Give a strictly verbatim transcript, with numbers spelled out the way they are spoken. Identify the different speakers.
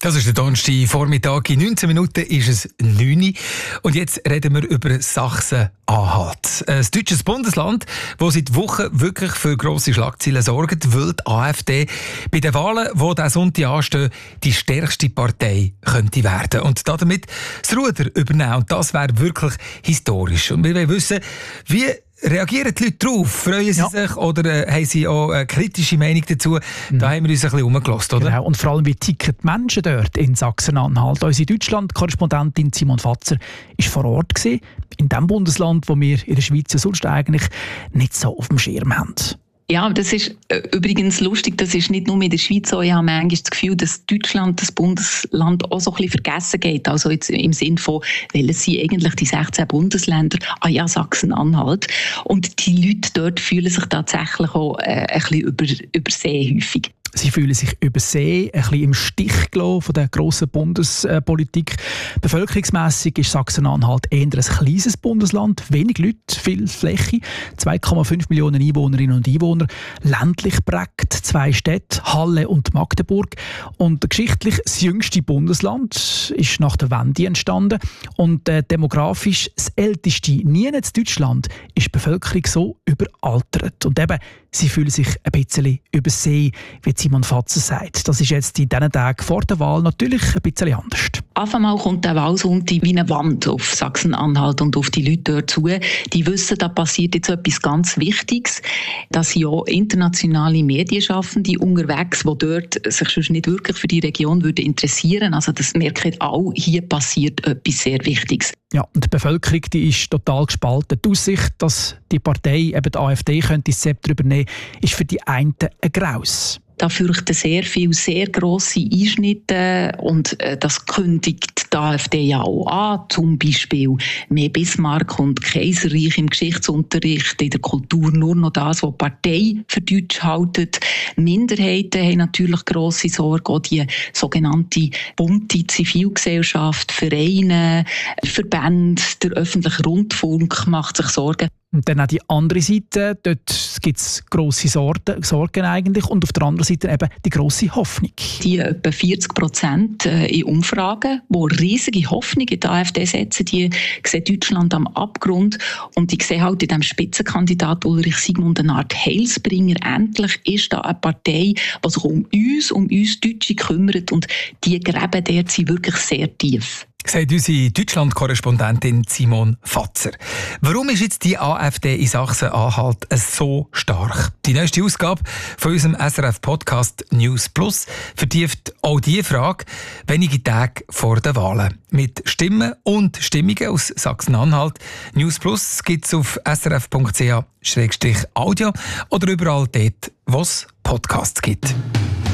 Speaker 1: Das ist der Donnerstag Vormittag. In neunzehn Minuten ist es neun Uhr. Und jetzt reden wir über Sachsen-Anhalt. Ein deutsches Bundesland, das seit Wochen wirklich für grosse Schlagzeilen sorgt, weil die AfD bei den Wahlen, die diesen Sonntag anstehen, die stärkste Partei könnte werden. Und damit das Ruder übernehmen. Und das wäre wirklich historisch. Und wir wollen wissen, wie reagieren die Leute darauf? Freuen sie ja. sich oder äh, haben sie auch eine kritische Meinung dazu? Mhm. Da haben wir uns ein bisschen umgelassen, oder?
Speaker 2: Genau. Und vor allem, wie ticken die Menschen dort in Sachsen-Anhalt? Unsere Deutschland-Korrespondentin Simon Fatzer war vor Ort gewesen, in dem Bundesland, wo wir in der Schweiz ja sonst eigentlich nicht so auf dem Schirm haben.
Speaker 3: Ja, das ist äh, übrigens lustig, das ist nicht nur in der Schweiz so. Ich habe manchmal das Gefühl, dass Deutschland, das Bundesland, auch so ein bisschen vergessen geht. Also jetzt im Sinn von, welches sind eigentlich die sechzehn Bundesländer? Ah ja, Sachsen-Anhalt. Und die Leute dort fühlen sich tatsächlich auch äh, ein bisschen über, übersehen häufig.
Speaker 2: Sie fühlen sich übersehen, ein bisschen im Stich gelassen von der grossen Bundespolitik. Bevölkerungsmässig ist Sachsen-Anhalt eher ein kleines Bundesland, wenig Leute, viel Fläche, zwei Komma fünf Millionen Einwohnerinnen und Einwohner, ländlich prägt, zwei Städte, Halle und Magdeburg. Und geschichtlich das jüngste Bundesland ist nach der Wende entstanden. Und äh, demografisch das älteste, nie in Deutschland, ist die Bevölkerung so überaltert. Und eben, sie fühlen sich ein bisschen übersehen, wie Simon Fatzer sagt. Das ist jetzt in diesen Tagen vor der Wahl natürlich ein bisschen anders.
Speaker 3: Auf einmal kommt der Wahlsonntag wie eine Wand auf Sachsen-Anhalt und auf die Leute dort zu. Die wissen, da passiert jetzt etwas ganz Wichtiges. Dass ja internationale Medienschaffende unterwegs, die dort sich schon nicht wirklich für die Region würden interessieren. Also das merken auch, hier passiert etwas sehr Wichtiges.
Speaker 2: Ja, und die Bevölkerung, die ist total gespalten. Die Aussicht, dass die Partei, eben die AfD, könnte das Zepter übernehmen, ist für die einen ein Graus.
Speaker 3: Da fürchten sehr viele, sehr grosse Einschnitte und äh, das kündigt die AfD ja auch an. Zum Beispiel mehr Bismarck und Kaiserreich im Geschichtsunterricht, in der Kultur nur noch das, was die Partei für Deutsch hält. Minderheiten haben natürlich grosse Sorge, auch die sogenannte bunte Zivilgesellschaft, Vereine, Verbände, der öffentliche Rundfunk macht sich Sorgen.
Speaker 2: Und dann auch die andere Seite, dort gibt es grosse Sorgen, Sorgen eigentlich und auf der anderen Seite eben die grosse Hoffnung.
Speaker 3: Die etwa vierzig Prozent in Umfragen, die riesige Hoffnung in die AfD setzen, die sehen Deutschland am Abgrund und ich sehe halt in diesem Spitzenkandidat Ulrich Sigmund eine Art Heilsbringer. Endlich ist da eine Partei, die sich um uns, um uns Deutsche kümmert und die Gräben dort sind wirklich sehr tief.
Speaker 1: Sagt unsere Deutschland-Korrespondentin Simon Fatzer. Warum ist jetzt die AfD in Sachsen-Anhalt so stark? Die nächste Ausgabe von unserem S R F-Podcast News Plus vertieft auch diese Frage wenige Tage vor den Wahlen. Mit Stimmen und Stimmungen aus Sachsen-Anhalt. News Plus gibt es auf s r f punkt c h slash audio oder überall dort, wo es Podcasts gibt.